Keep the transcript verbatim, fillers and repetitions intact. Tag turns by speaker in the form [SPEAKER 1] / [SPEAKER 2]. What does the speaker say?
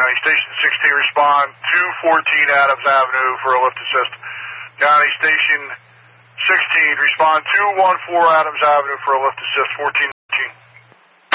[SPEAKER 1] County. Station sixteen, respond two fourteen Adams Avenue for a lift assist. County Station sixteen, respond two one four Adams Avenue for a lift assist. fourteen